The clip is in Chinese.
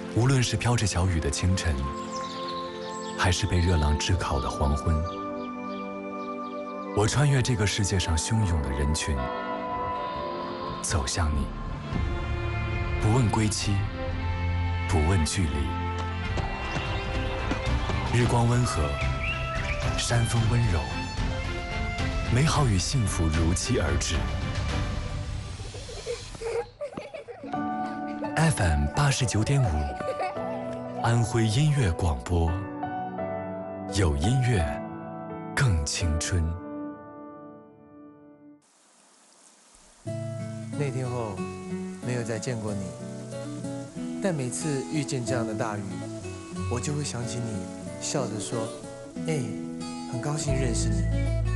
无论是飘着小雨的清晨，还是被热浪炙烤的黄昏，我穿越这个世界上汹涌的人群，走向你，不问归期，不问距离。日光温和，山风温柔，美好与幸福如期而至。FM 89.5，安徽音乐广播，有音乐，更青春。 那天后，没有再见过你，但每次遇见这样的大雨，我就会想起你，笑着说：“哎，很高兴认识你。”